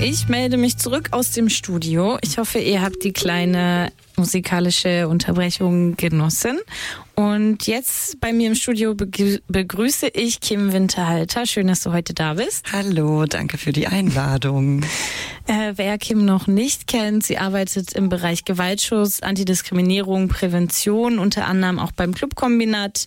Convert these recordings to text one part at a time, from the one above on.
Ich melde mich zurück aus dem Studio. Ich hoffe, ihr habt die kleine musikalische Unterbrechung genossen. Und jetzt bei mir im Studio begrüße ich Kim Winterhalter. Schön, dass du heute da bist. Hallo, danke für die Einladung. Wer Kim noch nicht kennt, sie arbeitet im Bereich Gewaltschutz, Antidiskriminierung, Prävention, unter anderem auch beim Clubkombinat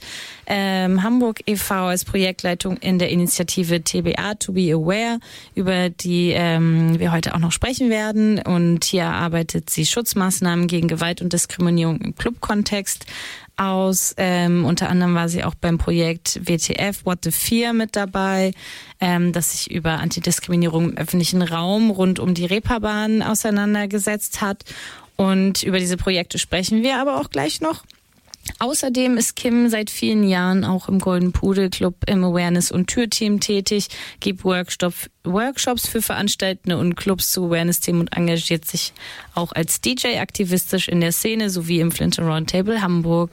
Hamburg e.V. als Projektleitung in der Initiative TBA, To Be Aware, über die wir heute auch noch sprechen werden. Und hier arbeitet sie Schutzmaßnahmen gegen Gewalt und Diskriminierung im Clubkontext aus. Unter anderem war sie auch beim Projekt WTF, What the Fear mit dabei, das sich über Antidiskriminierung im öffentlichen Raum rund um die Reeperbahn auseinandergesetzt hat. Und über diese Projekte sprechen wir aber auch gleich noch. Außerdem ist Kim seit vielen Jahren auch im Golden Pudel Club im Awareness- und Türteam tätig, gibt Workshops für Veranstaltende und Clubs zu Awareness-Themen und engagiert sich auch als DJ aktivistisch in der Szene sowie im Flint Roundtable Hamburg.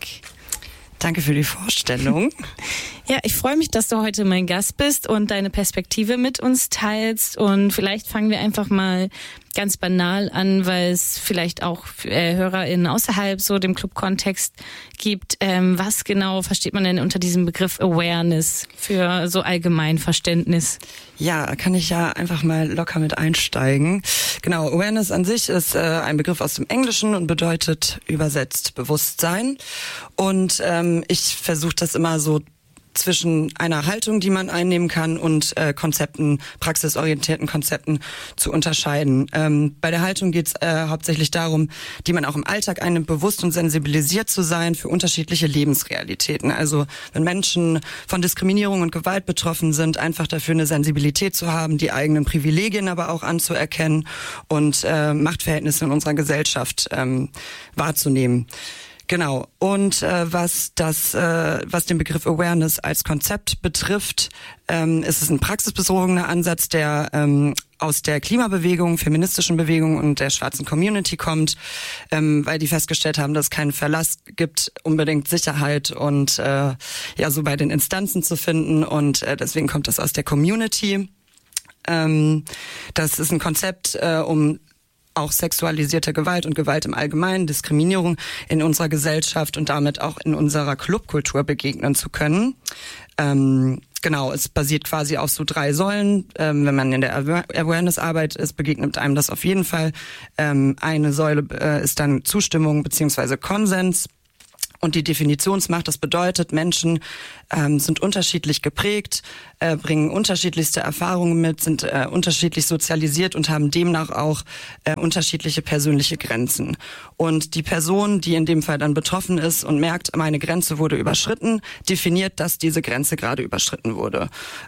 Danke für die Vorstellung. Ja, ich freue mich, dass du heute mein Gast bist und deine Perspektive mit uns teilst. Und vielleicht fangen wir einfach mal ganz banal an, weil es vielleicht auch HörerInnen außerhalb so dem Club-Kontext gibt. Was genau versteht man denn unter diesem Begriff Awareness für so Allgemeinverständnis? Ja, kann ich ja einfach mal locker mit einsteigen. Genau, Awareness an sich ist ein Begriff aus dem Englischen und bedeutet übersetzt Bewusstsein. Und ich versuche das immer so zwischen einer Haltung, die man einnehmen kann, und Konzepten, praxisorientierten Konzepten zu unterscheiden. Bei der Haltung geht es hauptsächlich darum, die man auch im Alltag einnimmt, bewusst und sensibilisiert zu sein für unterschiedliche Lebensrealitäten. Also wenn Menschen von Diskriminierung und Gewalt betroffen sind, einfach dafür eine Sensibilität zu haben, die eigenen Privilegien aber auch anzuerkennen und Machtverhältnisse in unserer Gesellschaft wahrzunehmen. Genau. Und was den Begriff Awareness als Konzept betrifft, ist es ein praxisbezogener Ansatz, der aus der Klimabewegung, feministischen Bewegung und der schwarzen Community kommt, weil die festgestellt haben, dass es keinen Verlass gibt, unbedingt Sicherheit und so bei den Instanzen zu finden. Und deswegen kommt das aus der Community. Das ist ein Konzept, um auch sexualisierte Gewalt und Gewalt im Allgemeinen, Diskriminierung in unserer Gesellschaft und damit auch in unserer Clubkultur begegnen zu können. Genau, es basiert quasi auf so 3 Säulen. Wenn man in der Awareness-Arbeit ist, begegnet einem das auf jeden Fall. Eine Säule ist dann Zustimmung bzw. Konsens. Und die Definitionsmacht, das bedeutet, Menschen sind unterschiedlich geprägt, bringen unterschiedlichste Erfahrungen mit, sind unterschiedlich sozialisiert und haben demnach auch unterschiedliche persönliche Grenzen. Und die Person, die in dem Fall dann betroffen ist und merkt, meine Grenze wurde überschritten, definiert, dass diese Grenze gerade überschritten wurde.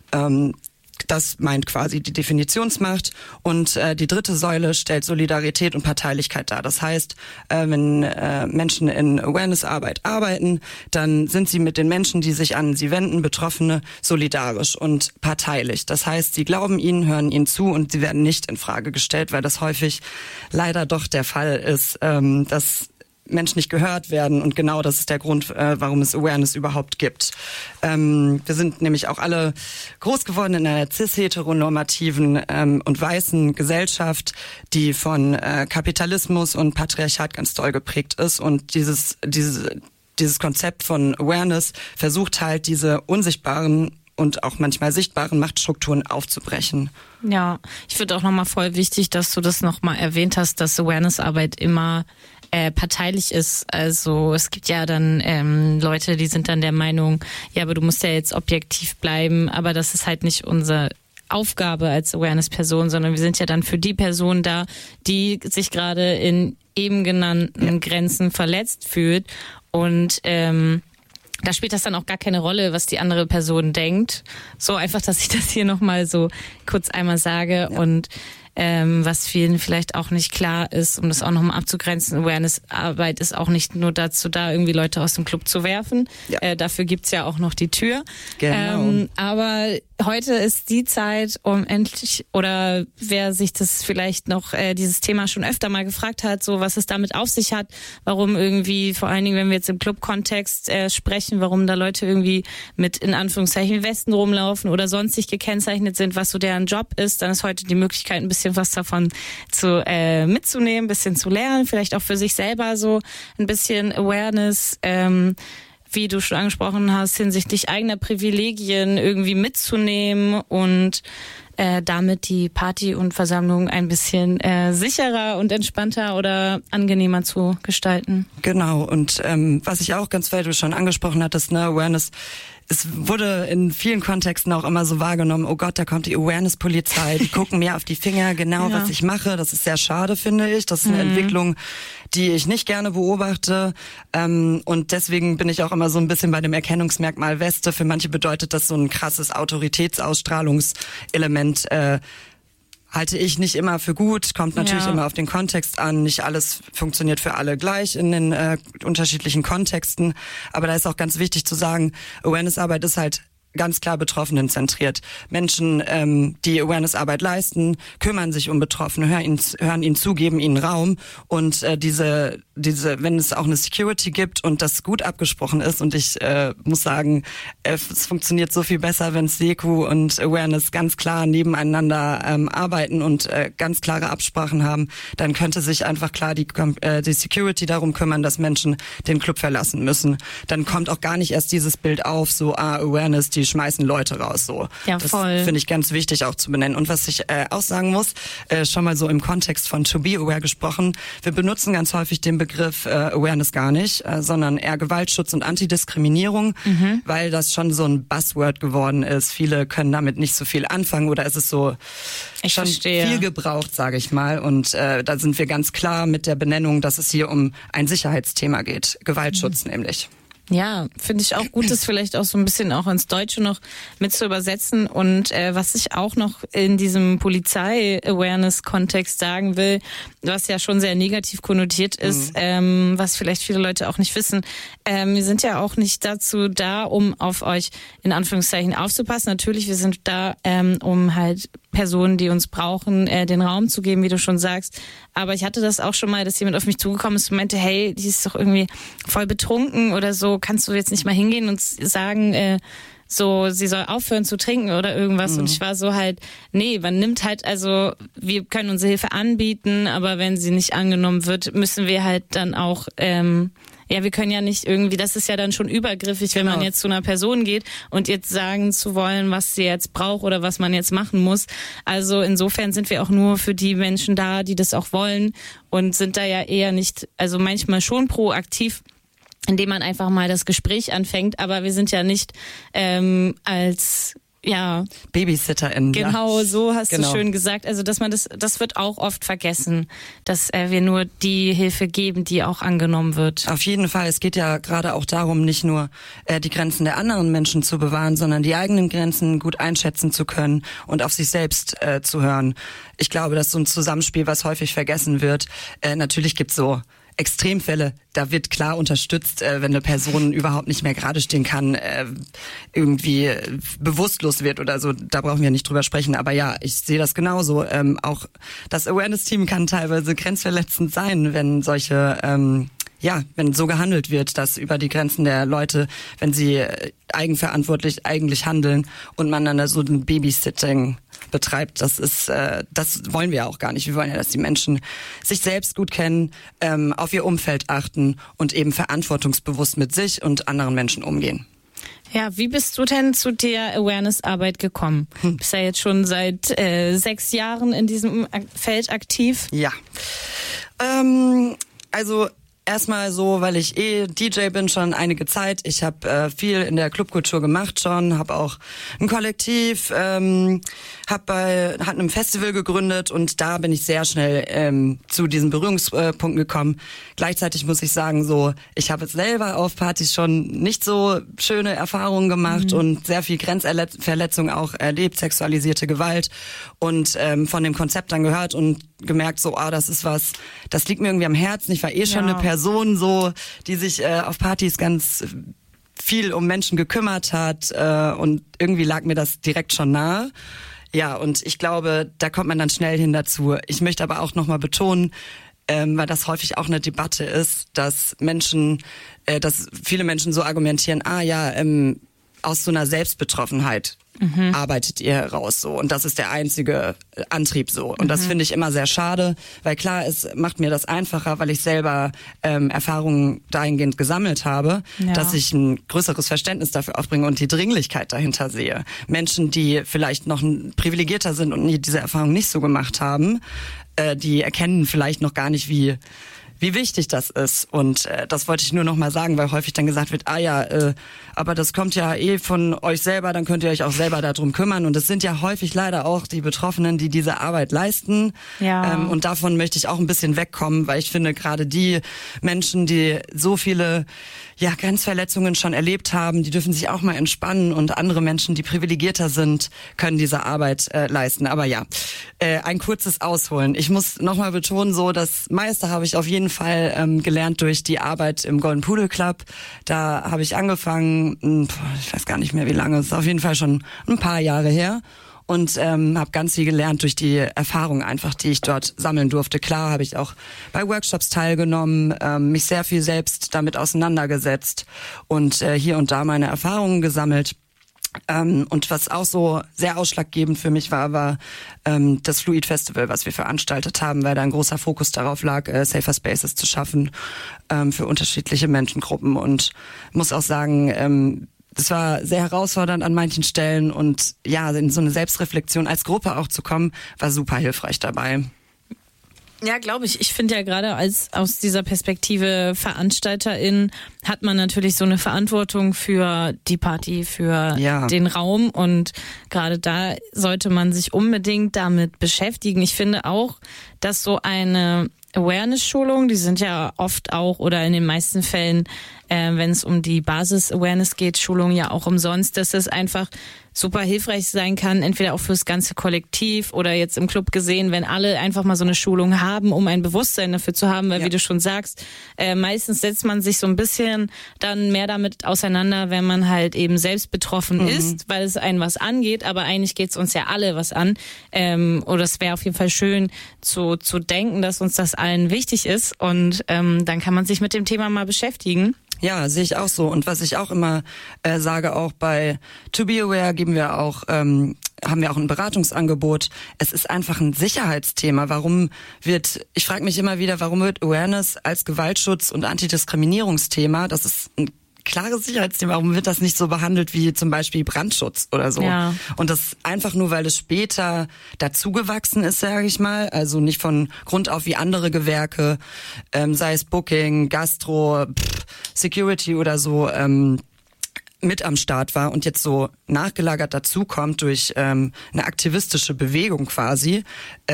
Das meint quasi die Definitionsmacht. Und die 3. Säule stellt Solidarität und Parteilichkeit dar. Das heißt, wenn Menschen in Awareness-Arbeit arbeiten, dann sind sie mit den Menschen, die sich an sie wenden, Betroffene, solidarisch und parteilich. Das heißt, sie glauben ihnen, hören ihnen zu und sie werden nicht in Frage gestellt, weil das häufig leider doch der Fall ist, dass Menschen nicht gehört werden, und genau das ist der Grund, warum es Awareness überhaupt gibt. Wir sind nämlich auch alle groß geworden in einer cis-heteronormativen und weißen Gesellschaft, die von Kapitalismus und Patriarchat ganz doll geprägt ist, und dieses Konzept von Awareness versucht halt, diese unsichtbaren und auch manchmal sichtbaren Machtstrukturen aufzubrechen. Ja, ich finde auch nochmal voll wichtig, dass du das nochmal erwähnt hast, dass Awareness-Arbeit immer parteilich ist. Also es gibt ja dann Leute, die sind dann der Meinung, ja, aber du musst ja jetzt objektiv bleiben, aber das ist halt nicht unsere Aufgabe als Awareness-Person, sondern wir sind ja dann für die Person da, die sich gerade in eben genannten Grenzen verletzt fühlt, und da spielt das dann auch gar keine Rolle, was die andere Person denkt. So einfach, dass ich das hier nochmal so kurz einmal sage. Ja. Und was vielen vielleicht auch nicht klar ist, um das auch nochmal abzugrenzen, Awareness-Arbeit ist auch nicht nur dazu da, irgendwie Leute aus dem Club zu werfen. Ja. Dafür gibt's ja auch noch die Tür. Genau. Aber heute ist die Zeit, um endlich, oder wer sich das vielleicht noch, dieses Thema schon öfter mal gefragt hat, so was es damit auf sich hat, warum irgendwie, vor allen Dingen, wenn wir jetzt im Club-Kontext sprechen, warum da Leute irgendwie mit, in Anführungszeichen, Westen rumlaufen oder sonstig gekennzeichnet sind, was so deren Job ist, dann ist heute die Möglichkeit, ein bisschen bisschen was davon mitzunehmen, ein bisschen zu lernen, vielleicht auch für sich selber so ein bisschen Awareness, wie du schon angesprochen hast, hinsichtlich eigener Privilegien irgendwie mitzunehmen und damit die Party und Versammlung ein bisschen sicherer und entspannter oder angenehmer zu gestalten. Genau, und was ich auch ganz, weil du schon angesprochen hattest, ne, Awareness, es wurde in vielen Kontexten auch immer so wahrgenommen, oh Gott, da kommt die Awareness-Polizei, die gucken mir auf die Finger, genau was ich mache. Das ist sehr schade, finde ich. Das ist eine Entwicklung, die ich nicht gerne beobachte. Und deswegen bin ich auch immer so ein bisschen bei dem Erkennungsmerkmal Weste. Für manche bedeutet das so ein krasses Autoritätsausstrahlungselement, halte ich nicht immer für gut, kommt natürlich immer auf den Kontext an. Nicht alles funktioniert für alle gleich in den unterschiedlichen Kontexten. Aber da ist auch ganz wichtig zu sagen, Awareness-Arbeit ist halt ganz klar Betroffenen zentriert. Menschen, die Awareness-Arbeit leisten, kümmern sich um Betroffene, hören ihnen zu, geben ihnen Raum. Und diese, wenn es auch eine Security gibt und das gut abgesprochen ist, und ich muss sagen, es funktioniert so viel besser, wenn Seku und Awareness ganz klar nebeneinander arbeiten und ganz klare Absprachen haben, dann könnte sich einfach klar die Security darum kümmern, dass Menschen den Club verlassen müssen. Dann kommt auch gar nicht erst dieses Bild auf, so Awareness, die schmeißen Leute raus, so. Ja, das voll. Finde ich ganz wichtig auch zu benennen. Und was ich auch sagen muss, schon mal so im Kontext von To Be Aware gesprochen, wir benutzen ganz häufig den Begriff Awareness gar nicht, sondern eher Gewaltschutz und Antidiskriminierung, weil das schon so ein Buzzword geworden ist. Viele können damit nicht so viel anfangen oder es ist so schon viel gebraucht, sage ich mal. Und da sind wir ganz klar mit der Benennung, dass es hier um ein Sicherheitsthema geht. Gewaltschutz nämlich. Ja, finde ich auch gut, das vielleicht auch so ein bisschen auch ins Deutsche noch mit zu übersetzen. Und was ich auch noch in diesem Polizei-Awareness-Kontext sagen will, was ja schon sehr negativ konnotiert ist, was vielleicht viele Leute auch nicht wissen, wir sind ja auch nicht dazu da, um auf euch in Anführungszeichen aufzupassen. Natürlich, wir sind da, um halt Personen, die uns brauchen, den Raum zu geben, wie du schon sagst. Aber ich hatte das auch schon mal, dass jemand auf mich zugekommen ist und meinte, hey, die ist doch irgendwie voll betrunken oder so, kannst du jetzt nicht mal hingehen und sagen, so, sie soll aufhören zu trinken oder irgendwas. Und ich war so halt, nee, man nimmt halt, also wir können unsere Hilfe anbieten, aber wenn sie nicht angenommen wird, müssen wir halt dann auch wir können ja nicht irgendwie, das ist ja dann schon übergriffig, wenn man jetzt zu einer Person geht und jetzt sagen zu wollen, was sie jetzt braucht oder was man jetzt machen muss. Also insofern sind wir auch nur für die Menschen da, die das auch wollen und sind da ja eher nicht, also manchmal schon proaktiv, indem man einfach mal das Gespräch anfängt, aber wir sind ja nicht als BabysitterInnen. Genau, so hast du schön gesagt. Also, dass man das wird auch oft vergessen, dass wir nur die Hilfe geben, die auch angenommen wird. Auf jeden Fall. Es geht ja gerade auch darum, nicht nur die Grenzen der anderen Menschen zu bewahren, sondern die eigenen Grenzen gut einschätzen zu können und auf sich selbst zu hören. Ich glaube, das ist so ein Zusammenspiel, was häufig vergessen wird. Natürlich gibt's so Extremfälle, da wird klar unterstützt, wenn eine Person überhaupt nicht mehr gerade stehen kann, irgendwie bewusstlos wird oder so, da brauchen wir nicht drüber sprechen, aber ja, ich sehe das genauso. Auch das Awareness-Team kann teilweise grenzverletzend sein, wenn solche wenn so gehandelt wird, dass über die Grenzen der Leute, wenn sie eigenverantwortlich eigentlich handeln und man dann so ein Babysitting betreibt, das wollen wir ja auch gar nicht. Wir wollen ja, dass die Menschen sich selbst gut kennen, auf ihr Umfeld achten und eben verantwortungsbewusst mit sich und anderen Menschen umgehen. Ja, wie bist du denn zu der Awareness-Arbeit gekommen? Du bist ja jetzt schon seit 6 Jahren in diesem Feld aktiv. Ja, also erstmal so, weil ich DJ bin schon einige Zeit. Ich habe viel in der Clubkultur gemacht schon, habe auch ein Kollektiv, hat einem Festival gegründet und da bin ich sehr schnell zu diesen Berührungspunkten gekommen. Gleichzeitig muss ich sagen, so ich habe jetzt selber auf Partys schon nicht so schöne Erfahrungen gemacht und sehr viel Grenzverletzung auch erlebt, sexualisierte Gewalt und von dem Konzept dann gehört und gemerkt, so das ist was, das liegt mir irgendwie am Herzen. Ich war schon eine Person, so die sich auf Partys ganz viel um Menschen gekümmert hat und irgendwie lag mir das direkt schon nahe. Ja, und ich glaube, da kommt man dann schnell hin dazu. Ich möchte aber auch nochmal betonen, weil das häufig auch eine Debatte ist, dass viele Menschen so argumentieren, aus so einer Selbstbetroffenheit arbeitet ihr heraus so. Und das ist der einzige Antrieb so. Und das finde ich immer sehr schade, weil klar, es macht mir das einfacher, weil ich selber Erfahrungen dahingehend gesammelt habe, dass ich ein größeres Verständnis dafür aufbringe und die Dringlichkeit dahinter sehe. Menschen, die vielleicht noch privilegierter sind und diese Erfahrung nicht so gemacht haben, die erkennen vielleicht noch gar nicht, wie wichtig das ist. Und das wollte ich nur noch mal sagen, weil häufig dann gesagt wird, aber das kommt ja von euch selber, dann könnt ihr euch auch selber darum kümmern. Und es sind ja häufig leider auch die Betroffenen, die diese Arbeit leisten. Ja. Und davon möchte ich auch ein bisschen wegkommen, weil ich finde, gerade die Menschen, die so viele Grenzverletzungen schon erlebt haben, die dürfen sich auch mal entspannen, und andere Menschen, die privilegierter sind, können diese Arbeit leisten. Aber ein kurzes Ausholen. Ich muss nochmal betonen, so das meiste habe ich auf jeden Fall gelernt durch die Arbeit im Golden Pudel Club. Da habe ich angefangen, ich weiß gar nicht mehr wie lange, es ist auf jeden Fall schon ein paar Jahre her. Und habe ganz viel gelernt durch die Erfahrung einfach, die ich dort sammeln durfte. Klar habe ich auch bei Workshops teilgenommen, mich sehr viel selbst damit auseinandergesetzt und hier und da meine Erfahrungen gesammelt. Und was auch so sehr ausschlaggebend für mich war das Fluid Festival, was wir veranstaltet haben, weil da ein großer Fokus darauf lag, Safer Spaces zu schaffen für unterschiedliche Menschengruppen. Und muss auch sagen, das war sehr herausfordernd an manchen Stellen, und in so eine Selbstreflexion als Gruppe auch zu kommen, war super hilfreich dabei. Ja, glaube ich. Ich finde ja gerade aus dieser Perspektive Veranstalterin hat man natürlich so eine Verantwortung für die Party, für den Raum, und gerade da sollte man sich unbedingt damit beschäftigen. Ich finde auch, dass so eine Awareness-Schulung, die sind ja oft auch oder in den meisten Fällen, wenn es um die Basis-Awareness geht, Schulungen ja auch umsonst, dass es einfach super hilfreich sein kann, entweder auch fürs ganze Kollektiv oder jetzt im Club gesehen, wenn alle einfach mal so eine Schulung haben, um ein Bewusstsein dafür zu haben, weil wie du schon sagst, meistens setzt man sich so ein bisschen dann mehr damit auseinander, wenn man halt eben selbst betroffen ist, weil es einen was angeht, aber eigentlich geht es uns ja alle was an. Oder es wäre auf jeden Fall schön zu denken, dass uns das allen wichtig ist, und dann kann man sich mit dem Thema mal beschäftigen. Ja, sehe ich auch so. Und was ich auch immer sage, auch bei To Be Aware haben wir auch ein Beratungsangebot. Es ist einfach ein Sicherheitsthema. Ich frage mich immer wieder, warum wird Awareness als Gewaltschutz- und Antidiskriminierungsthema, das ist ein klares Sicherheitsthema, warum wird das nicht so behandelt wie zum Beispiel Brandschutz oder so? Ja. Und das einfach nur, weil es später dazugewachsen ist, sage ich mal, also nicht von Grund auf wie andere Gewerke, sei es Booking, Gastro, Security oder so, mit am Start war und jetzt so nachgelagert dazukommt durch eine aktivistische Bewegung quasi,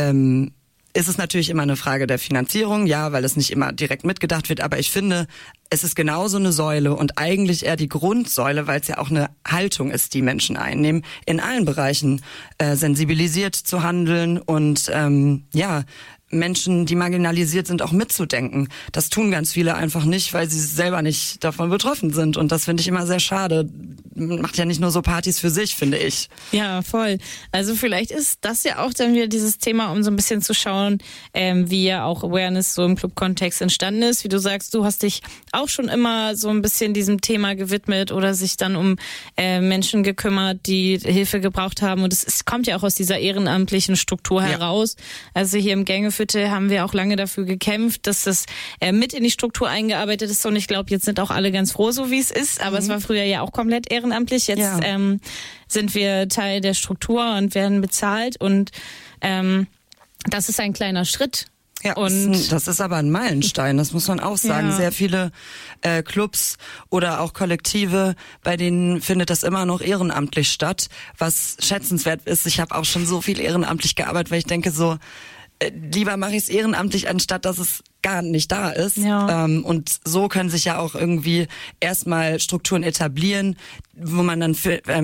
ist es natürlich immer eine Frage der Finanzierung, weil es nicht immer direkt mitgedacht wird, aber ich finde, es ist genauso eine Säule und eigentlich eher die Grundsäule, weil es ja auch eine Haltung ist, die Menschen einnehmen, in allen Bereichen sensibilisiert zu handeln und Menschen, die marginalisiert sind, auch mitzudenken. Das tun ganz viele einfach nicht, weil sie selber nicht davon betroffen sind. Und das finde ich immer sehr schade. Man macht ja nicht nur so Partys für sich, finde ich. Ja, voll. Also vielleicht ist das ja auch dann wieder dieses Thema, um so ein bisschen zu schauen, wie ja auch Awareness so im Club-Kontext entstanden ist. Wie du sagst, du hast dich auch schon immer so ein bisschen diesem Thema gewidmet oder sich dann um Menschen gekümmert, die Hilfe gebraucht haben. Und es kommt ja auch aus dieser ehrenamtlichen Struktur heraus. Also hier im Gängeviertel haben wir auch lange dafür gekämpft, dass das mit in die Struktur eingearbeitet ist. Und ich glaube, jetzt sind auch alle ganz froh, so wie es ist. Aber es war früher ja auch komplett ehrenamtlich. Jetzt sind wir Teil der Struktur und werden bezahlt. Und das ist ein kleiner Schritt. Ja, und das ist aber ein Meilenstein, das muss man auch sagen. Ja. Sehr viele Clubs oder auch Kollektive, bei denen findet das immer noch ehrenamtlich statt, was schätzenswert ist. Ich habe auch schon so viel ehrenamtlich gearbeitet, weil ich denke so, lieber mache ich es ehrenamtlich, anstatt dass es gar nicht da ist. Ja. Und so können sich ja auch irgendwie erstmal Strukturen etablieren, wo man dann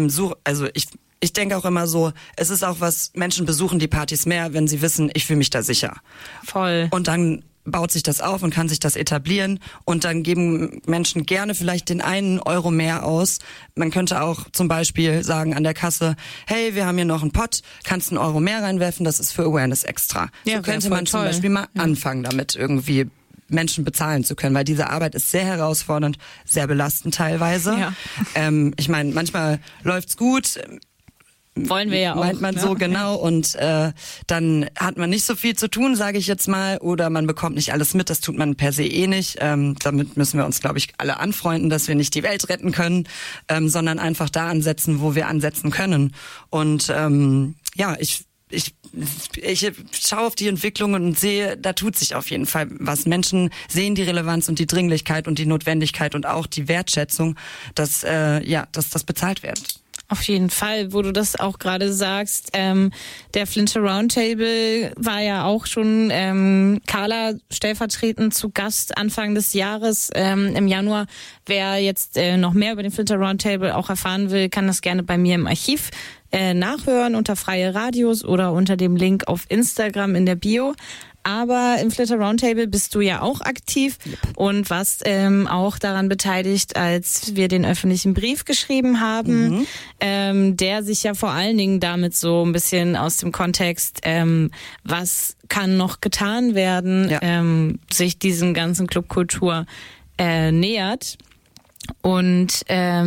ich denke auch immer so, es ist auch was, Menschen besuchen die Partys mehr, wenn sie wissen, ich fühle mich da sicher. Voll. Und dann baut sich das auf und kann sich das etablieren und dann geben Menschen gerne vielleicht den einen Euro mehr aus. Man könnte auch zum Beispiel sagen an der Kasse, hey, wir haben hier noch einen Pott, kannst einen Euro mehr reinwerfen, das ist für Awareness extra. Ja, so könnte man zum Beispiel mal anfangen damit irgendwie Menschen bezahlen zu können, weil diese Arbeit ist sehr herausfordernd, sehr belastend teilweise. Ja. Ich meine, manchmal läuft's gut. Wollen wir ja auch. Meint man so, genau. Und dann hat man nicht so viel zu tun, sage ich jetzt mal, oder man bekommt nicht alles mit. Das tut man per se eh nicht. Damit müssen wir uns, glaube ich, alle anfreunden, dass wir nicht die Welt retten können, sondern einfach da ansetzen, wo wir ansetzen können. Und ich schaue auf die Entwicklungen und sehe, da tut sich auf jeden Fall was. Menschen sehen die Relevanz und die Dringlichkeit und die Notwendigkeit und auch die Wertschätzung, dass das bezahlt wird. Auf jeden Fall, wo du das auch gerade sagst, der Flinter Roundtable war ja auch schon Carla stellvertretend zu Gast Anfang des Jahres im Januar. Wer jetzt noch mehr über den Flinter Roundtable auch erfahren will, kann das gerne bei mir im Archiv nachhören unter Freie Radios oder unter dem Link auf Instagram in der Bio. Aber im Flinter Roundtable bist du ja auch aktiv und warst auch daran beteiligt, als wir den öffentlichen Brief geschrieben haben, der sich ja vor allen Dingen damit so ein bisschen aus dem Kontext, was kann noch getan werden, sich diesem ganzen Clubkultur nähert. Und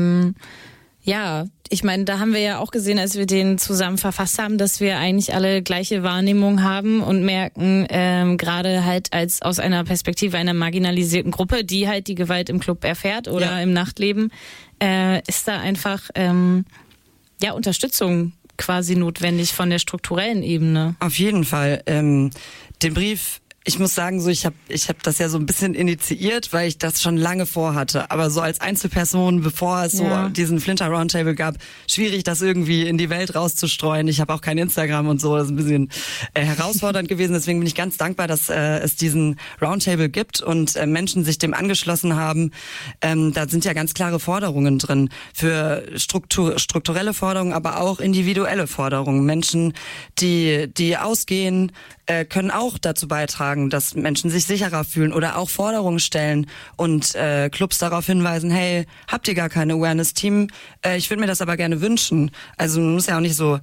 ich meine, da haben wir ja auch gesehen, als wir den zusammen verfasst haben, dass wir eigentlich alle gleiche Wahrnehmung haben und merken, gerade halt als aus einer Perspektive einer marginalisierten Gruppe, die halt die Gewalt im Club erfährt oder im Nachtleben, ist da einfach Unterstützung quasi notwendig von der strukturellen Ebene. Auf jeden Fall. Den Brief, ich muss sagen, so ich hab das ja so ein bisschen initiiert, weil ich das schon lange vorhatte. Aber so als Einzelperson, bevor es so diesen Flinter Roundtable gab, schwierig, das irgendwie in die Welt rauszustreuen. Ich habe auch kein Instagram und so, das ist ein bisschen herausfordernd gewesen. Deswegen bin ich ganz dankbar, dass es diesen Roundtable gibt und Menschen sich dem angeschlossen haben. Da sind ja ganz klare Forderungen drin für strukturelle Forderungen, aber auch individuelle Forderungen. Menschen, die ausgehen, können auch dazu beitragen, dass Menschen sich sicherer fühlen oder auch Forderungen stellen und Clubs darauf hinweisen, hey, habt ihr gar kein Awareness-Team? Ich würde mir das aber gerne wünschen. Also man muss ja auch nicht so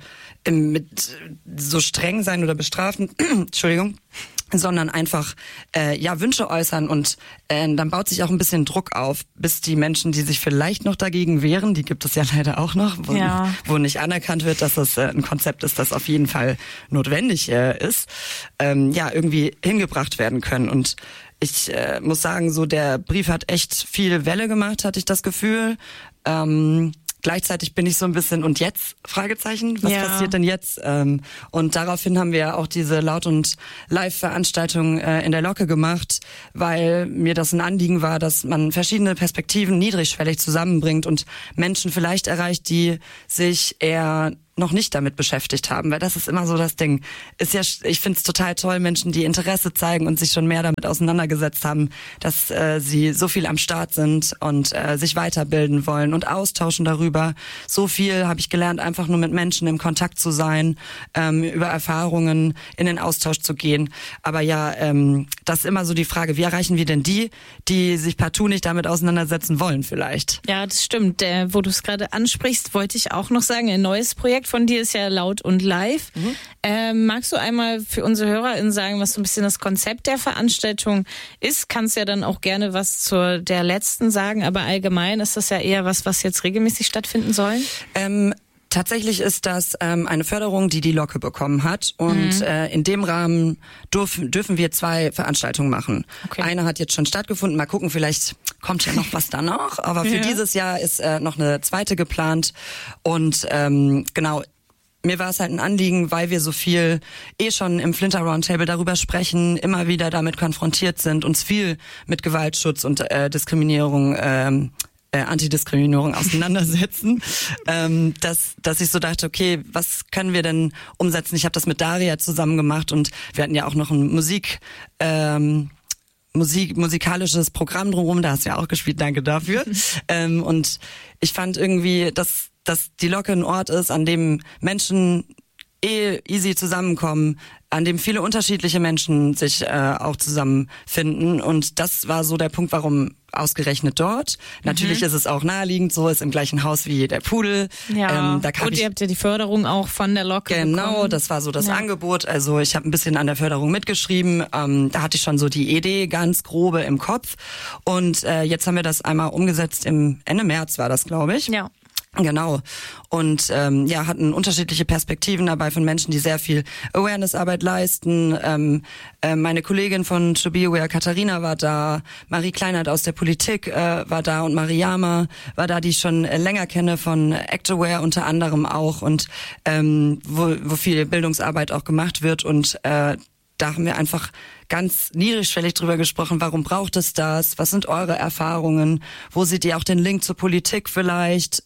so streng sein oder bestrafen, Entschuldigung, sondern einfach Wünsche äußern und dann baut sich auch ein bisschen Druck auf, bis die Menschen, die sich vielleicht noch dagegen wehren, die gibt es ja leider auch noch, wo nicht anerkannt wird, dass das ein Konzept ist, das auf jeden Fall notwendig ist, irgendwie hingebracht werden können. Und ich muss sagen, so der Brief hat echt viel Welle gemacht, hatte ich das Gefühl. Gleichzeitig bin ich so ein bisschen, und jetzt? Fragezeichen, was passiert denn jetzt? Und daraufhin haben wir auch diese Laut- und Live-Veranstaltung in der Locke gemacht, weil mir das ein Anliegen war, dass man verschiedene Perspektiven niedrigschwellig zusammenbringt und Menschen vielleicht erreicht, die sich eher noch nicht damit beschäftigt haben, weil das ist immer so das Ding. Ich finde es total toll, Menschen, die Interesse zeigen und sich schon mehr damit auseinandergesetzt haben, dass sie so viel am Start sind und sich weiterbilden wollen und austauschen darüber. So viel habe ich gelernt, einfach nur mit Menschen im Kontakt zu sein, über Erfahrungen in den Austausch zu gehen. Aber das ist immer so die Frage, wie erreichen wir denn die sich partout nicht damit auseinandersetzen wollen vielleicht? Ja, das stimmt. Wo du es gerade ansprichst, wollte ich auch noch sagen, ein neues Projekt von dir ist ja Laut und Live. Magst du einmal für unsere HörerInnen sagen, was so ein bisschen das Konzept der Veranstaltung ist? Kannst ja dann auch gerne was zur der letzten sagen, aber allgemein ist das ja eher was jetzt regelmäßig stattfinden soll? Tatsächlich ist das eine Förderung, die Locke bekommen hat und in dem Rahmen dürfen wir 2 Veranstaltungen machen. Okay. Eine hat jetzt schon stattgefunden, mal gucken, vielleicht kommt ja noch was danach, aber für dieses Jahr ist noch eine zweite geplant und genau, mir war es halt ein Anliegen, weil wir so viel schon im Flinter Roundtable darüber sprechen, immer wieder damit konfrontiert sind, uns viel mit Gewaltschutz und Diskriminierung Antidiskriminierung auseinandersetzen, dass ich so dachte, okay, was können wir denn umsetzen? Ich habe das mit Daria zusammen gemacht und wir hatten ja auch noch ein musikalisches Programm drumherum, da hast du ja auch gespielt, danke dafür. Und ich fand irgendwie, dass die Locke ein Ort ist, an dem Menschen easy zusammenkommen, an dem viele unterschiedliche Menschen sich auch zusammenfinden. Und das war so der Punkt, warum ausgerechnet dort. Natürlich ist es auch naheliegend, so ist im gleichen Haus wie der Pudel. Ja, und ihr habt ja die Förderung auch von der Lok Genau, bekommen. Das war so das Angebot. Also ich habe ein bisschen an der Förderung mitgeschrieben. Da hatte ich schon so die Idee ganz grobe im Kopf. Und jetzt haben wir das einmal umgesetzt im Ende März war das, glaube ich. Ja. Genau. Und hatten unterschiedliche Perspektiven dabei von Menschen, die sehr viel Awareness-Arbeit leisten. Meine Kollegin von To Be Aware, Katharina, war da, Marie Kleinert aus der Politik war da und Mariama war da, die ich schon länger kenne von ActAware unter anderem auch und wo viel Bildungsarbeit auch gemacht wird und da haben wir einfach ganz niedrigschwellig drüber gesprochen, warum braucht es das? Was sind eure Erfahrungen? Wo seht ihr auch den Link zur Politik vielleicht?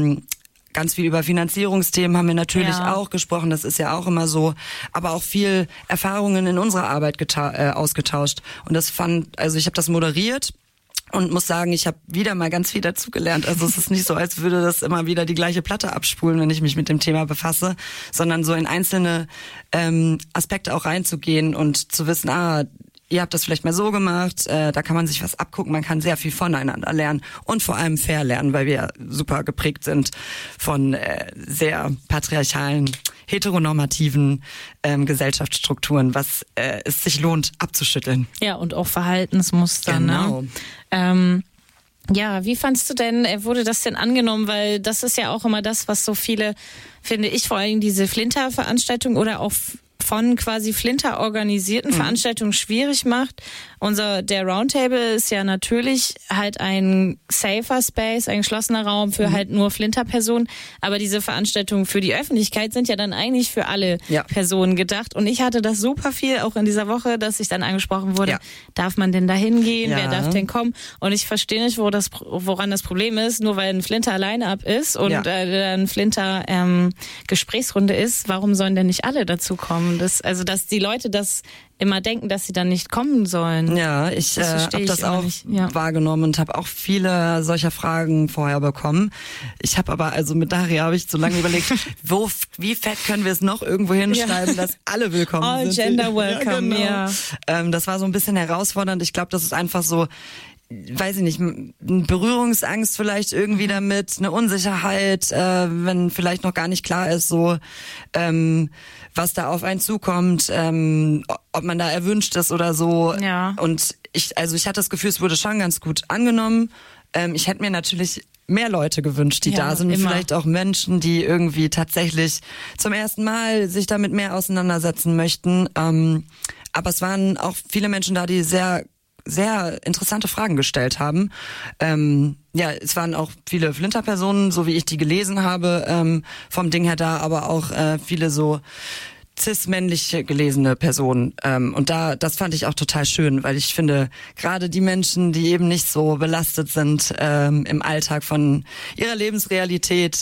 Ganz viel über Finanzierungsthemen haben wir natürlich auch gesprochen, das ist ja auch immer so, aber auch viel Erfahrungen in unserer Arbeit ausgetauscht. Und ich habe das moderiert. Und muss sagen, ich habe wieder mal ganz viel dazugelernt. Also es ist nicht so, als würde das immer wieder die gleiche Platte abspulen, wenn ich mich mit dem Thema befasse, sondern so in einzelne Aspekte auch reinzugehen und zu wissen, ihr habt das vielleicht mal so gemacht, da kann man sich was abgucken, man kann sehr viel voneinander lernen und vor allem fair lernen, weil wir super geprägt sind von sehr patriarchalen, heteronormativen Gesellschaftsstrukturen, was es sich lohnt abzuschütteln. Ja, und auch Verhaltensmuster. Genau. Ne? Wie fandst du denn, wurde das denn angenommen? Weil das ist ja auch immer das, was so viele, finde ich, vor allem diese Flinter-Veranstaltung oder auch von quasi Flinter organisierten Veranstaltungen schwierig macht. Der Roundtable ist ja natürlich halt ein safer Space, ein geschlossener Raum für halt nur Flinter-Personen. Aber diese Veranstaltungen für die Öffentlichkeit sind ja dann eigentlich für alle Personen gedacht. Und ich hatte das super viel auch in dieser Woche, dass ich dann angesprochen wurde, darf man denn da hingehen? Wer darf denn kommen? Und ich verstehe nicht, woran das Problem ist. Nur weil ein Flinter Line-Up ist und ein Flinter Gesprächsrunde ist, warum sollen denn nicht alle dazu kommen? Dass die Leute das immer denken, dass sie dann nicht kommen sollen. Ja, ich habe das auch wahrgenommen und habe auch viele solcher Fragen vorher bekommen. Ich habe aber, mit Daria habe ich so lange überlegt, wie fett können wir es noch irgendwo hinschreiben, dass alle willkommen All sind. All gender welcome, Das war so ein bisschen herausfordernd. Ich glaube, das ist einfach so, weiß ich nicht, eine Berührungsangst vielleicht irgendwie damit, eine Unsicherheit, wenn vielleicht noch gar nicht klar ist, so was da auf einen zukommt, ob man da erwünscht ist oder so. Ja. Und ich hatte das Gefühl, es wurde schon ganz gut angenommen. Ich hätte mir natürlich mehr Leute gewünscht, die da sind. Immer. Vielleicht auch Menschen, die irgendwie tatsächlich zum ersten Mal sich damit mehr auseinandersetzen möchten. Aber es waren auch viele Menschen da, die sehr sehr interessante Fragen gestellt haben. Es waren auch viele Flinter-Personen, so wie ich die gelesen habe, vom Ding her da, aber auch viele so cis-männlich gelesene Personen. Und das fand ich auch total schön, weil ich finde, gerade die Menschen, die eben nicht so belastet sind im Alltag von ihrer Lebensrealität,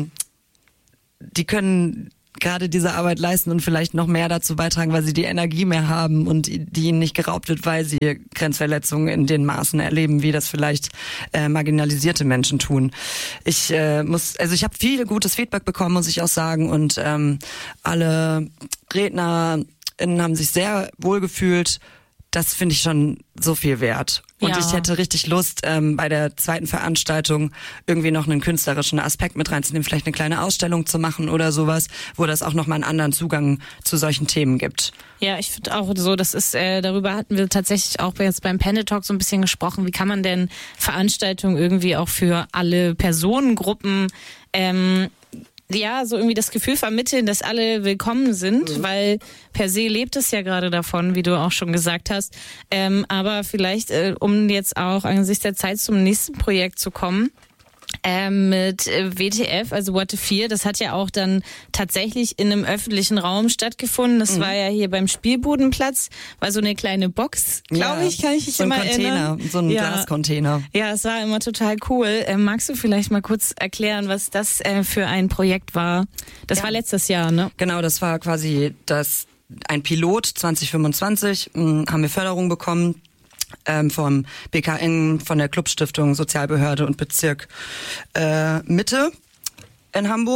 die können gerade diese Arbeit leisten und vielleicht noch mehr dazu beitragen, weil sie die Energie mehr haben und die ihnen nicht geraubt wird, weil sie Grenzverletzungen in den Maßen erleben, wie das vielleicht marginalisierte Menschen tun. Ich habe viel gutes Feedback bekommen, muss ich auch sagen, und alle RednerInnen haben sich sehr wohl gefühlt. Das finde ich schon so viel wert. Und ich hätte richtig Lust, bei der zweiten Veranstaltung irgendwie noch einen künstlerischen Aspekt mit reinzunehmen, vielleicht eine kleine Ausstellung zu machen oder sowas, wo das auch nochmal einen anderen Zugang zu solchen Themen gibt. Ja, ich finde auch so, das ist, darüber hatten wir tatsächlich auch jetzt beim Panel Talk so ein bisschen gesprochen, wie kann man denn Veranstaltungen irgendwie auch für alle Personengruppen so irgendwie das Gefühl vermitteln, dass alle willkommen sind, weil per se lebt es ja gerade davon, wie du auch schon gesagt hast. Aber vielleicht, um jetzt auch angesichts der Zeit zum nächsten Projekt zu kommen, mit WTF, also What the 4, das hat ja auch dann tatsächlich in einem öffentlichen Raum stattgefunden. Das war ja hier beim Spielbudenplatz, war so eine kleine Box, glaube ich, kann ich mich immer erinnern. So ein Glascontainer. Ja, es war immer total cool. Magst du vielleicht mal kurz erklären, was das für ein Projekt war? Das war letztes Jahr, ne? Genau, das war quasi ein Pilot 2025, haben wir Förderung bekommen. Vom BKN, von der Clubstiftung Sozialbehörde und Bezirk Mitte in Hamburg.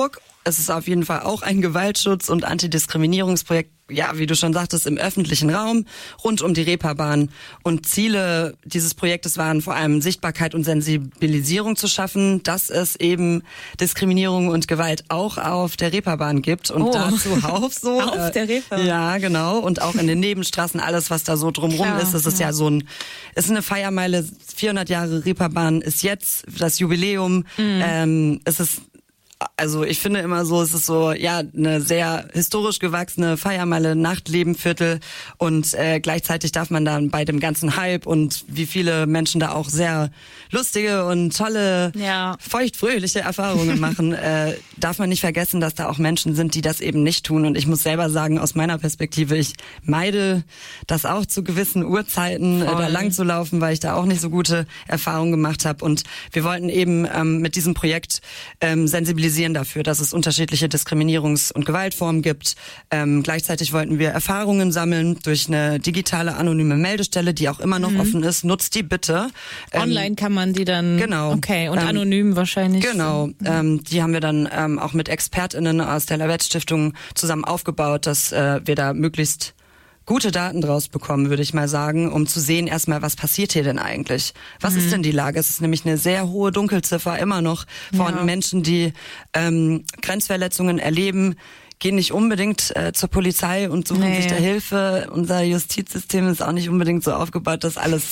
es ist auf jeden Fall auch ein Gewaltschutz- und Antidiskriminierungsprojekt, ja, wie du schon sagtest, im öffentlichen Raum, rund um die Reeperbahn. Und Ziele dieses Projektes waren vor allem Sichtbarkeit und Sensibilisierung zu schaffen, dass es eben Diskriminierung und Gewalt auch auf der Reeperbahn gibt und dazu auch so. Auf der Reeperbahn. Ja, genau. Und auch in den Nebenstraßen, alles, was da so drumrum ist. Das ist ja so ist eine Feiermeile. 400 Jahre Reeperbahn ist jetzt das Jubiläum. Es ist Also ich finde immer so, es ist so, ja, eine sehr historisch gewachsene Feiermeile, Nachtlebenviertel und gleichzeitig darf man dann bei dem ganzen Hype und wie viele Menschen da auch sehr lustige und tolle, feuchtfröhliche Erfahrungen machen, darf man nicht vergessen, dass da auch Menschen sind, die das eben nicht tun. Und ich muss selber sagen, aus meiner Perspektive, ich meide das auch zu gewissen Uhrzeiten, da lang zu laufen, weil ich da auch nicht so gute Erfahrungen gemacht habe. Und wir wollten eben mit diesem Projekt sensibilisieren dafür, dass es unterschiedliche Diskriminierungs- und Gewaltformen gibt. Gleichzeitig wollten wir Erfahrungen sammeln durch eine digitale anonyme Meldestelle, die auch immer noch offen ist. Nutzt die bitte. Online kann man die dann... Genau. Okay, und anonym wahrscheinlich. Genau. Die haben wir dann auch mit ExpertInnen aus der Lavette-Stiftung zusammen aufgebaut, dass wir da möglichst gute Daten draus bekommen, würde ich mal sagen, um zu sehen erstmal, was passiert hier denn eigentlich? Was ist denn die Lage? Es ist nämlich eine sehr hohe Dunkelziffer immer noch von Menschen, die Grenzverletzungen erleben, gehen nicht unbedingt zur Polizei und suchen sich da Hilfe. Unser Justizsystem ist auch nicht unbedingt so aufgebaut, dass alles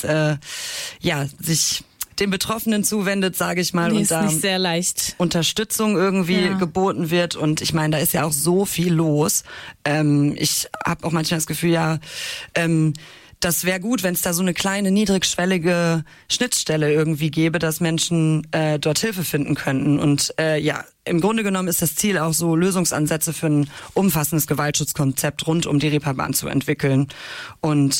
sich den Betroffenen zuwendet, sage ich mal, und da nicht sehr leicht. Unterstützung irgendwie geboten wird. Und ich meine, da ist ja auch so viel los. Ich habe auch manchmal das Gefühl, das wäre gut, wenn es da so eine kleine, niedrigschwellige Schnittstelle irgendwie gäbe, dass Menschen dort Hilfe finden könnten. Und im Grunde genommen ist das Ziel auch so, Lösungsansätze für ein umfassendes Gewaltschutzkonzept rund um die Reeperbahn zu entwickeln. Und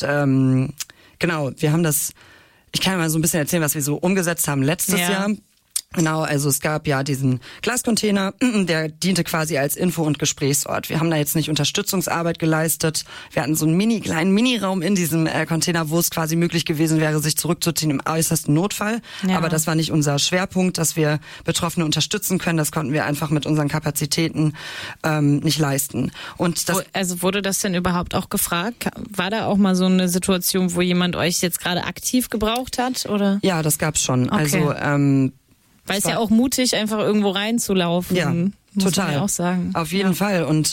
genau, wir haben das... Ich kann mal so ein bisschen erzählen, was wir so umgesetzt haben letztes Jahr. Genau, also es gab ja diesen Glascontainer, der diente quasi als Info- und Gesprächsort. Wir haben da jetzt nicht Unterstützungsarbeit geleistet. Wir hatten so einen kleinen Miniraum in diesem Container, wo es quasi möglich gewesen wäre, sich zurückzuziehen im äußersten Notfall. Ja. Aber das war nicht unser Schwerpunkt, dass wir Betroffene unterstützen können. Das konnten wir einfach mit unseren Kapazitäten nicht leisten. Und also wurde das denn überhaupt auch gefragt? War da auch mal so eine Situation, wo jemand euch jetzt gerade aktiv gebraucht hat, oder? Ja, das gab's schon. Okay. Also weil es ja auch mutig, einfach irgendwo reinzulaufen. Ja, muss total. Man ja auch sagen. Auf jeden Fall. Und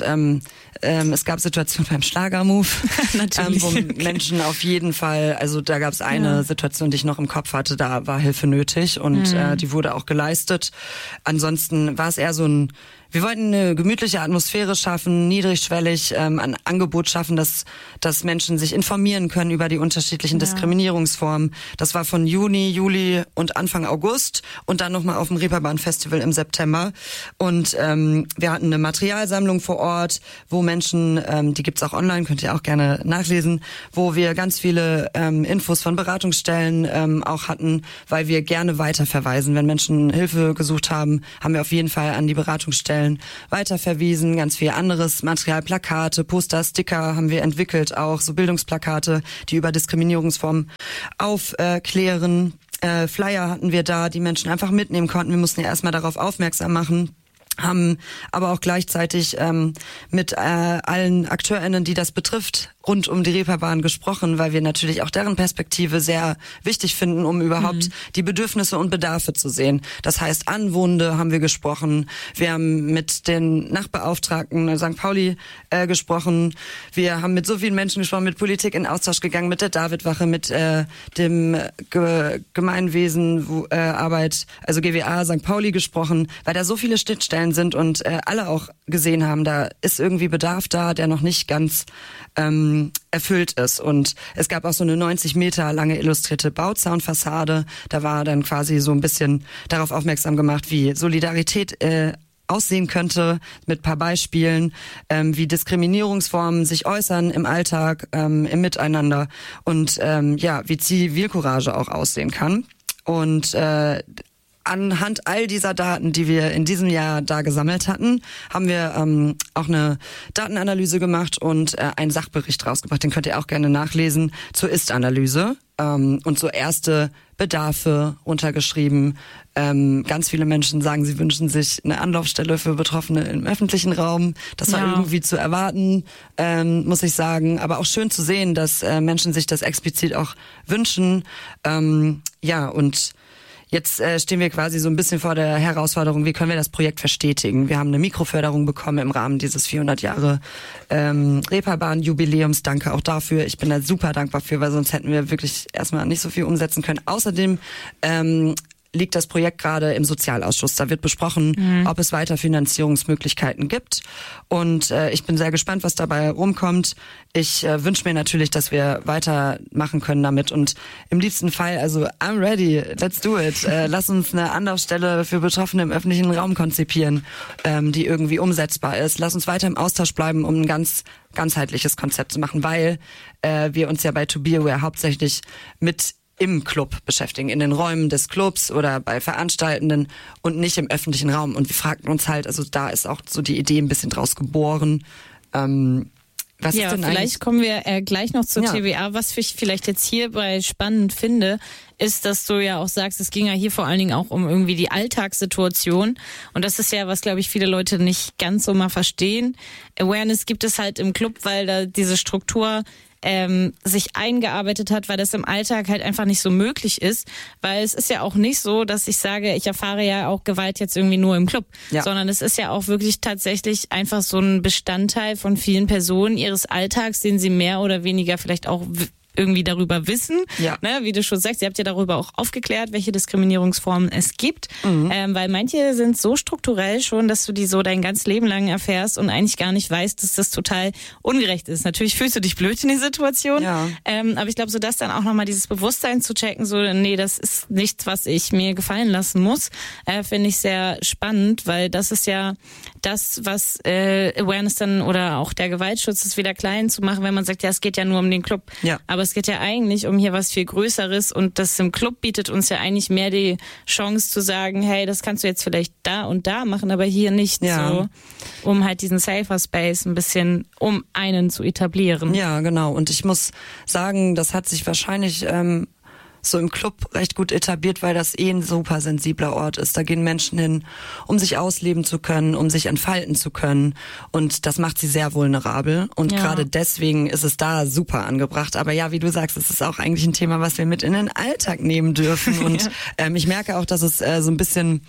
es gab Situationen beim Schlagermove, wo Menschen auf jeden Fall, also da gab es eine Situation, die ich noch im Kopf hatte, da war Hilfe nötig und die wurde auch geleistet. Ansonsten war es eher so wir wollten eine gemütliche Atmosphäre schaffen, niedrigschwellig ein Angebot schaffen, dass Menschen sich informieren können über die unterschiedlichen Diskriminierungsformen. Das war von Juni, Juli und Anfang August und dann nochmal auf dem Reeperbahn-Festival im September. Und wir hatten eine Materialsammlung vor Ort, wo Menschen, die gibt's auch online, könnt ihr auch gerne nachlesen, wo wir ganz viele Infos von Beratungsstellen auch hatten, weil wir gerne weiterverweisen. Wenn Menschen Hilfe gesucht haben, haben wir auf jeden Fall an die Beratungsstellen weiterverwiesen, ganz viel anderes Material, Plakate, Poster, Sticker haben wir entwickelt, auch so Bildungsplakate, die über Diskriminierungsformen aufklären. Flyer hatten wir da, die Menschen einfach mitnehmen konnten. Wir mussten ja erstmal darauf aufmerksam machen. Haben aber auch gleichzeitig mit allen AkteurInnen, die das betrifft, rund um die Reeperbahn gesprochen, weil wir natürlich auch deren Perspektive sehr wichtig finden, um überhaupt die Bedürfnisse und Bedarfe zu sehen. Das heißt, Anwohnende haben wir gesprochen, wir haben mit den Nachtbeauftragten St. Pauli gesprochen, wir haben mit so vielen Menschen gesprochen, mit Politik in Austausch gegangen, mit der Davidwache, mit dem Gemeinwesen Arbeit, also GWA St. Pauli gesprochen, weil da so viele Schnittstellen sind und alle auch gesehen haben, da ist irgendwie Bedarf da, der noch nicht ganz erfüllt ist. Und es gab auch so eine 90 Meter lange illustrierte Bauzaunfassade. Da war dann quasi so ein bisschen darauf aufmerksam gemacht, wie Solidarität aussehen könnte, mit ein paar Beispielen, wie Diskriminierungsformen sich äußern im Alltag, im Miteinander und wie Zivilcourage auch aussehen kann. Und anhand all dieser Daten, die wir in diesem Jahr da gesammelt hatten, haben wir auch eine Datenanalyse gemacht und einen Sachbericht rausgebracht. Den könnt ihr auch gerne nachlesen zur Ist-Analyse und so erste Bedarfe runtergeschrieben. Ganz viele Menschen sagen, sie wünschen sich eine Anlaufstelle für Betroffene im öffentlichen Raum. Das war irgendwie zu erwarten, muss ich sagen. Aber auch schön zu sehen, dass Menschen sich das explizit auch wünschen. Und jetzt stehen wir quasi so ein bisschen vor der Herausforderung, wie können wir das Projekt verstetigen? Wir haben eine Mikroförderung bekommen im Rahmen dieses 400 Jahre Reeperbahn-Jubiläums. Danke auch dafür. Ich bin da super dankbar für, weil sonst hätten wir wirklich erstmal nicht so viel umsetzen können. Außerdem liegt das Projekt gerade im Sozialausschuss. Da wird besprochen, ob es weiter Finanzierungsmöglichkeiten gibt. Und ich bin sehr gespannt, was dabei rumkommt. Ich wünsche mir natürlich, dass wir weitermachen können damit. Und im liebsten Fall, also I'm ready, let's do it. Lass uns eine Anlaufstelle für Betroffene im öffentlichen Raum konzipieren, die irgendwie umsetzbar ist. Lass uns weiter im Austausch bleiben, um ein ganzheitliches Konzept zu machen, weil wir uns ja bei To Be Aware hauptsächlich mit im Club beschäftigen, in den Räumen des Clubs oder bei Veranstaltenden und nicht im öffentlichen Raum. Und wir fragten uns halt, also da ist auch so die Idee ein bisschen draus geboren. Was ist denn vielleicht kommen wir gleich noch zur TBA. Was ich vielleicht jetzt hierbei spannend finde, ist, dass du ja auch sagst, es ging ja hier vor allen Dingen auch um irgendwie die Alltagssituation. Und das ist ja, was, glaube ich, viele Leute nicht ganz so mal verstehen. Awareness gibt es halt im Club, weil da diese Struktur sich eingearbeitet hat, weil das im Alltag halt einfach nicht so möglich ist, weil es ist ja auch nicht so, dass ich sage, ich erfahre ja auch Gewalt jetzt irgendwie nur im Club, sondern es ist ja auch wirklich tatsächlich einfach so ein Bestandteil von vielen Personen ihres Alltags, den sie mehr oder weniger vielleicht auch irgendwie darüber wissen, ne, wie du schon sagst, ihr habt ja darüber auch aufgeklärt, welche Diskriminierungsformen es gibt, weil manche sind so strukturell schon, dass du die so dein ganzes Leben lang erfährst und eigentlich gar nicht weißt, dass das total ungerecht ist. Natürlich fühlst du dich blöd in die Situation, aber ich glaube, so das dann auch nochmal dieses Bewusstsein zu checken, so, nee, das ist nichts, was ich mir gefallen lassen muss, finde ich sehr spannend, weil das ist ja das, was Awareness dann oder auch der Gewaltschutz ist, wieder klein zu machen, wenn man sagt, ja, es geht ja nur um den Club, aber es geht ja eigentlich um hier was viel Größeres und das im Club bietet uns ja eigentlich mehr die Chance zu sagen, hey, das kannst du jetzt vielleicht da und da machen, aber hier nicht so, um halt diesen Safer Space ein bisschen um einen zu etablieren. Ja, genau. Und ich muss sagen, das hat sich wahrscheinlich so im Club recht gut etabliert, weil das ein super sensibler Ort ist. Da gehen Menschen hin, um sich ausleben zu können, um sich entfalten zu können. Und das macht sie sehr vulnerabel. Und gerade deswegen ist es da super angebracht. Aber ja, wie du sagst, es ist auch eigentlich ein Thema, was wir mit in den Alltag nehmen dürfen. Und ich merke auch, dass es so ein bisschen,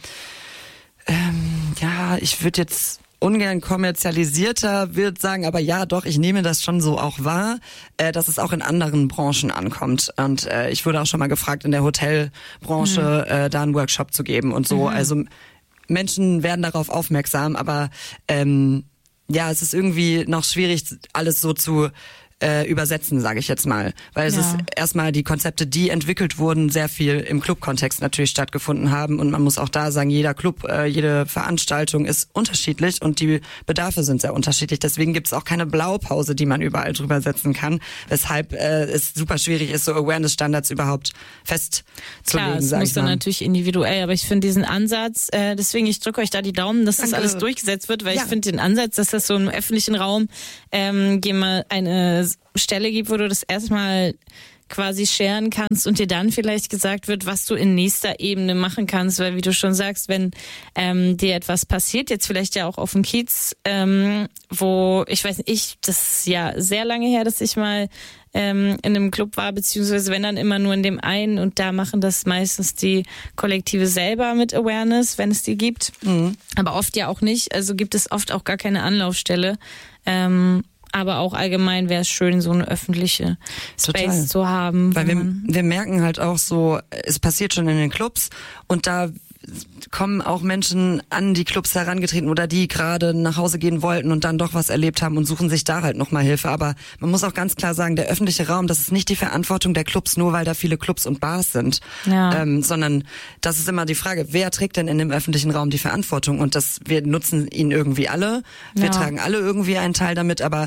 ich würde jetzt ungern kommerzialisierter wird sagen, aber ja, doch, ich nehme das schon so auch wahr, dass es auch in anderen Branchen ankommt. Und ich wurde auch schon mal gefragt, in der Hotelbranche da einen Workshop zu geben und so. Also Menschen werden darauf aufmerksam, aber es ist irgendwie noch schwierig, alles so zu übersetzen, sage ich jetzt mal. Weil es ist erstmal die Konzepte, die entwickelt wurden, sehr viel im Club-Kontext natürlich stattgefunden haben. Und man muss auch da sagen, jeder Club, jede Veranstaltung ist unterschiedlich und die Bedarfe sind sehr unterschiedlich. Deswegen gibt es auch keine Blaupause, die man überall drüber setzen kann. Weshalb es super schwierig ist, so Awareness-Standards überhaupt festzulegen. Klar, es muss dann natürlich individuell, aber ich finde diesen Ansatz, deswegen ich drücke euch da die Daumen, dass das alles durchgesetzt wird, weil ich finde den Ansatz, dass das so im öffentlichen Raum mal eine Stelle gibt, wo du das erstmal quasi scheren kannst und dir dann vielleicht gesagt wird, was du in nächster Ebene machen kannst, weil wie du schon sagst, wenn dir etwas passiert, jetzt vielleicht ja auch auf dem Kiez, wo, ich weiß nicht, das ist ja sehr lange her, dass ich mal in einem Club war, beziehungsweise wenn dann immer nur in dem einen und da machen das meistens die Kollektive selber mit Awareness, wenn es die gibt, aber oft ja auch nicht, also gibt es oft auch gar keine Anlaufstelle, aber auch allgemein wäre es schön, so eine öffentliche Space zu haben. Weil wir merken halt auch so, es passiert schon in den Clubs und da kommen auch Menschen an die Clubs herangetreten oder die gerade nach Hause gehen wollten und dann doch was erlebt haben und suchen sich da halt nochmal Hilfe. Aber man muss auch ganz klar sagen, der öffentliche Raum, das ist nicht die Verantwortung der Clubs, nur weil da viele Clubs und Bars sind. Sondern das ist immer die Frage, wer trägt denn in dem öffentlichen Raum die Verantwortung? Und wir nutzen ihn irgendwie alle. Wir tragen alle irgendwie einen Teil damit, aber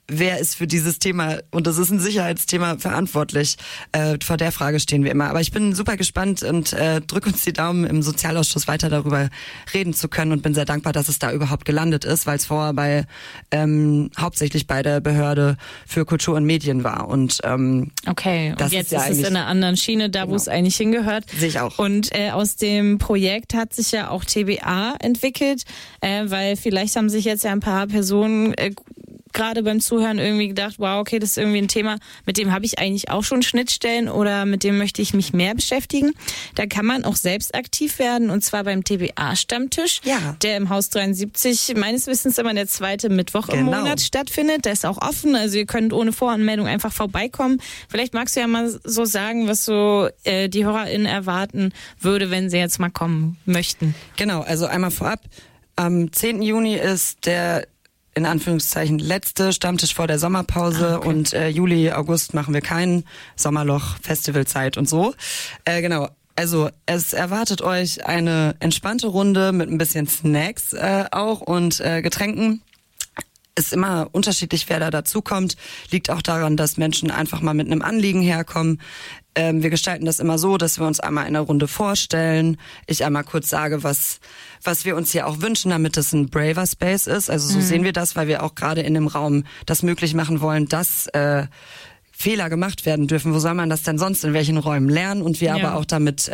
wer ist für dieses Thema, und das ist ein Sicherheitsthema, verantwortlich? Vor der Frage stehen wir immer. Aber ich bin super gespannt und drück uns die Daumen, im Sozialausschuss weiter darüber reden zu können und bin sehr dankbar, dass es da überhaupt gelandet ist, weil es vorher hauptsächlich bei der Behörde für Kultur und Medien war. Und okay, und jetzt ist es in einer anderen Schiene, da wo es eigentlich hingehört. Sehe ich auch. Und aus dem Projekt hat sich ja auch TBA entwickelt, weil vielleicht haben sich jetzt ja ein paar Personen gerade beim Zuhören irgendwie gedacht, wow, okay, das ist irgendwie ein Thema, mit dem habe ich eigentlich auch schon Schnittstellen oder mit dem möchte ich mich mehr beschäftigen. Da kann man auch selbst aktiv werden, und zwar beim TBA-Stammtisch, der im Haus 73 meines Wissens immer der zweite Mittwoch im Monat stattfindet. Der ist auch offen, also ihr könnt ohne Voranmeldung einfach vorbeikommen. Vielleicht magst du ja mal so sagen, was so die HörerInnen erwarten würde, wenn sie jetzt mal kommen möchten. Genau, also einmal vorab, am 10. Juni ist der in Anführungszeichen letzte Stammtisch vor der Sommerpause, und Juli, August machen wir kein Sommerloch, Festivalzeit und so. Genau. Also es erwartet euch eine entspannte Runde mit ein bisschen Snacks auch und Getränken. Ist immer unterschiedlich, wer da dazukommt. Liegt auch daran, dass Menschen einfach mal mit einem Anliegen herkommen. Wir gestalten das immer so, dass wir uns einmal in einer Runde vorstellen. Ich einmal kurz sage, was wir uns hier auch wünschen, damit es ein braver Space ist. Also so sehen wir das, weil wir auch gerade in dem Raum das möglich machen wollen, dass Fehler gemacht werden dürfen. Wo soll man das denn sonst in welchen Räumen lernen? Und wir aber auch damit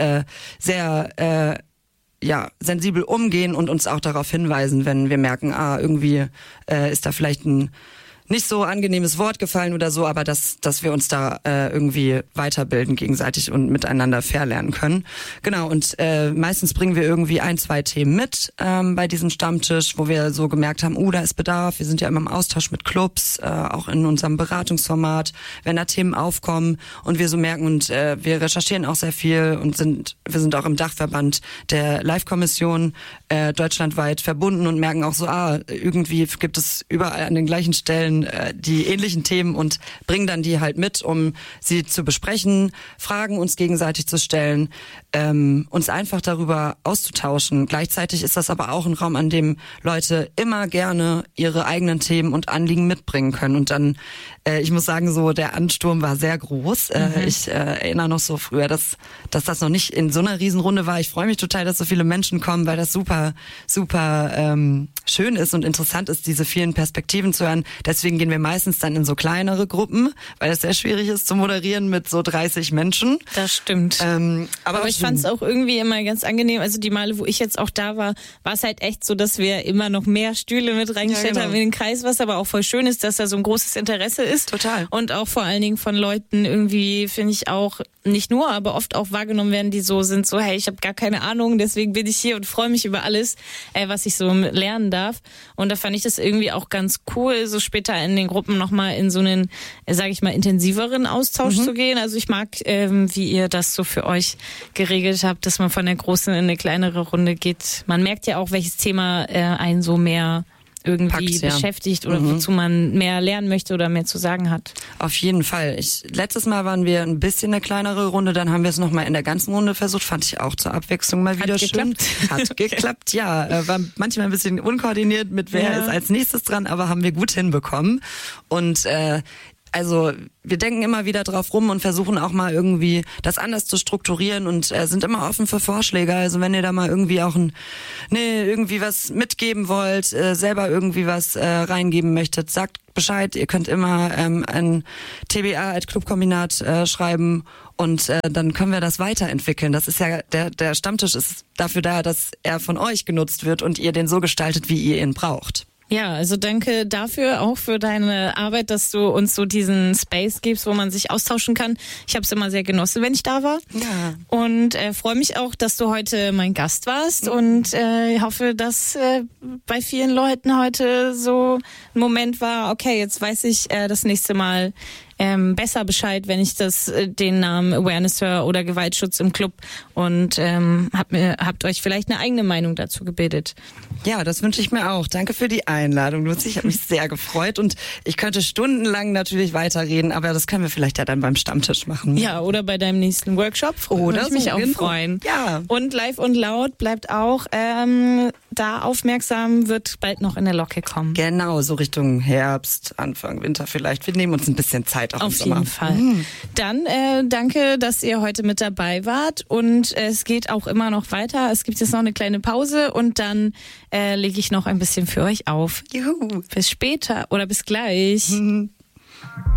sehr sensibel umgehen und uns auch darauf hinweisen, wenn wir merken, irgendwie ist da vielleicht ein nicht so angenehmes Wort gefallen oder so, aber dass wir uns da irgendwie weiterbilden gegenseitig und miteinander fair lernen können. Genau, und meistens bringen wir irgendwie 1, 2 Themen mit bei diesem Stammtisch, wo wir so gemerkt haben, da ist Bedarf. Wir sind ja immer im Austausch mit Clubs, auch in unserem Beratungsformat, wenn da Themen aufkommen und wir so merken, und wir recherchieren auch sehr viel und wir sind auch im Dachverband der Live-Kommission deutschlandweit verbunden und merken auch so, irgendwie gibt es überall an den gleichen Stellen die ähnlichen Themen und bringen dann die halt mit, um sie zu besprechen, Fragen uns gegenseitig zu stellen, uns einfach darüber auszutauschen. Gleichzeitig ist das aber auch ein Raum, an dem Leute immer gerne ihre eigenen Themen und Anliegen mitbringen können. Und dann, ich muss sagen, so der Ansturm war sehr groß. Ich erinnere noch so früher, dass das noch nicht in so einer Riesenrunde war. Ich freue mich total, dass so viele Menschen kommen, weil das super, super schön ist und interessant ist, diese vielen Perspektiven zu hören. Deswegen gehen wir meistens dann in so kleinere Gruppen, weil es sehr schwierig ist zu moderieren mit so 30 Menschen. Das stimmt. Aber ich fand es auch irgendwie immer ganz angenehm. Also die Male, wo ich jetzt auch da war es halt echt so, dass wir immer noch mehr Stühle mit reingestellt haben in den Kreis, was aber auch voll schön ist, dass da so ein großes Interesse ist. Total. Und auch vor allen Dingen von Leuten irgendwie, finde ich auch, nicht nur, aber oft auch wahrgenommen werden, die so sind, so hey, ich habe gar keine Ahnung, deswegen bin ich hier und freue mich über alles, was ich so lernen darf. Und da fand ich das irgendwie auch ganz cool, so später in den Gruppen nochmal in so einen, sage ich mal, intensiveren Austausch zu gehen. Also ich mag, wie ihr das so für euch geregelt habt, dass man von der großen in eine kleinere Runde geht. Man merkt ja auch, welches Thema einen so mehr irgendwie beschäftigt oder wozu man mehr lernen möchte oder mehr zu sagen hat. Auf jeden Fall. Letztes Mal waren wir ein bisschen eine kleinere Runde, dann haben wir es nochmal in der ganzen Runde versucht, fand ich auch zur Abwechslung mal wieder schön. Hat geklappt, ja. War manchmal ein bisschen unkoordiniert mit wer ist als nächstes dran, aber haben wir gut hinbekommen. Und also wir denken immer wieder drauf rum und versuchen auch mal irgendwie das anders zu strukturieren und sind immer offen für Vorschläge. Also wenn ihr da mal irgendwie auch irgendwie was mitgeben wollt, selber irgendwie was reingeben möchtet, sagt Bescheid. Ihr könnt immer ein TBA@Clubkombinat schreiben und dann können wir das weiterentwickeln. Das ist ja, der Stammtisch ist dafür da, dass er von euch genutzt wird und ihr den so gestaltet, wie ihr ihn braucht. Ja, also danke dafür, auch für deine Arbeit, dass du uns so diesen Space gibst, wo man sich austauschen kann. Ich habe es immer sehr genossen, wenn ich da war. Ja. Und freue mich auch, dass du heute mein Gast warst und hoffe, dass bei vielen Leuten heute so ein Moment war, okay, jetzt weiß ich das nächste Mal besser Bescheid, wenn ich den Namen Awareness höre oder Gewaltschutz im Club und habt euch vielleicht eine eigene Meinung dazu gebildet. Ja, das wünsche ich mir auch. Danke für die Einladung, Luzi. Ich habe mich sehr gefreut und ich könnte stundenlang natürlich weiterreden, aber das können wir vielleicht ja dann beim Stammtisch machen. Ja, oder bei deinem nächsten Workshop. Würde ich mich auch freuen. Ja. Und Live und Laut bleibt auch da aufmerksam, wird bald noch in der Locke kommen. Genau, so Richtung Herbst, Anfang Winter vielleicht. Wir nehmen uns ein bisschen Zeit auch im Sommer. Auf jeden Fall. Dann danke, dass ihr heute mit dabei wart und es geht auch immer noch weiter. Es gibt jetzt noch eine kleine Pause und dann lege ich noch ein bisschen für euch auf. Juhu. Bis später oder bis gleich.